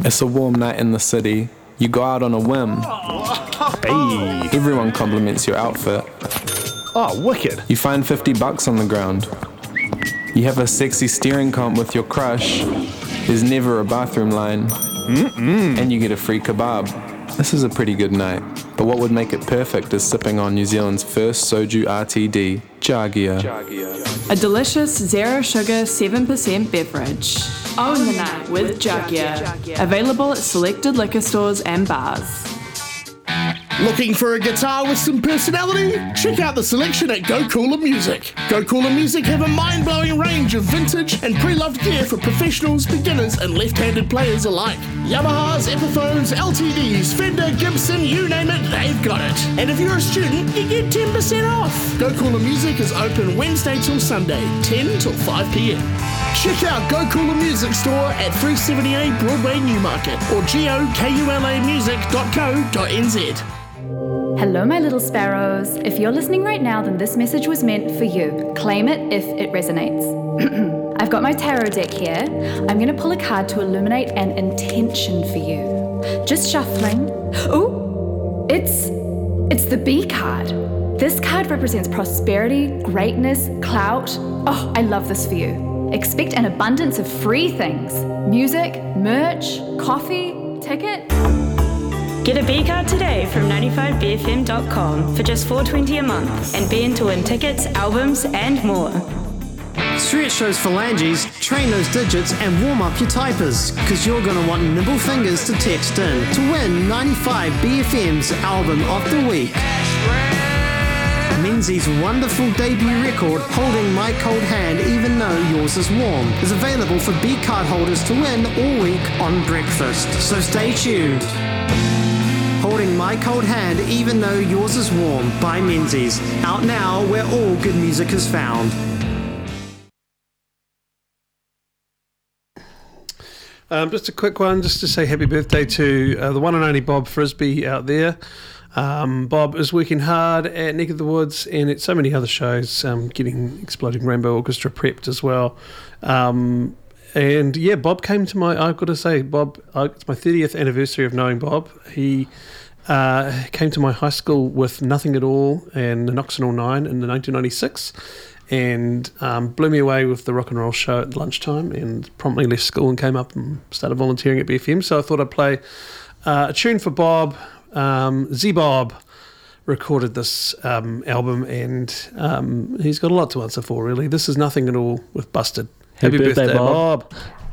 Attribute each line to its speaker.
Speaker 1: It's a warm night in the city. You go out on a whim.
Speaker 2: Hey.
Speaker 1: Everyone compliments your outfit.
Speaker 2: Oh, wicked.
Speaker 1: You find $50 on the ground. You have a sexy steering comp with your crush. There's never a bathroom line. And you get a free kebab. This is a pretty good night. But what would make it perfect is sipping on New Zealand's first soju RTD, Jagia.
Speaker 3: A delicious zero sugar 7% beverage. Own the night with Jagia. Available at selected liquor stores and bars.
Speaker 4: Looking for a guitar with some personality? Check out the selection at Go Cooler Music. Go Cooler Music have a mind-blowing range of vintage and pre-loved gear for professionals, beginners and left-handed players alike. Yamahas, Epiphones, LTDs, Fender, Gibson, you name it, they've got it. And if you're a student, you get 10% off. Go Cooler Music is open Wednesday till Sunday, 10 till 5 p.m. Check out Go Cooler Music Store at 378 Broadway Newmarket or gokulamusic.co.nz.
Speaker 5: Hello, my little sparrows. If you're listening right now, then this message was meant for you. Claim it if it resonates. I've got my tarot deck here. I'm going to pull a card to illuminate an intention for you. Just shuffling. Ooh, it's the B card. This card represents prosperity, greatness, clout. Oh, I love this for you. Expect an abundance of free things. Music, merch, coffee, ticket.
Speaker 6: Get a B card today from 95bfm.com for just $4.20 a month and be in to win tickets, albums and more.
Speaker 7: Stretch those phalanges, train those digits and warm up your typers, because you're going to want nimble fingers to text in to win 95BFM's Album of the Week. Menzies' wonderful debut record, Holding My Cold Hand Even Though Yours Is Warm, is available for B card holders to win all week on breakfast, so stay tuned. Holding My Cold Hand Even Though Yours Is Warm by Menzies, out now where all good music is found.
Speaker 2: Just a quick one, just to say happy birthday to the one and only Bob Frisbee out there. Bob is working hard at Neck of the Woods and at so many other shows, getting Exploding Rainbow Orchestra prepped as well. And yeah, Bob came to my, I've got to say, Bob, it's my 30th anniversary of knowing Bob. He came to my high school with nothing at all and the Noxonal 9 in the 1996 and blew me away with the rock and roll show at lunchtime and promptly left school and came up and started volunteering at BFM. So I thought I'd play a tune for Bob. Z-Bob recorded this album and he's got a lot to answer for, really. This is Nothing at All with Busted. Happy birthday, Bob.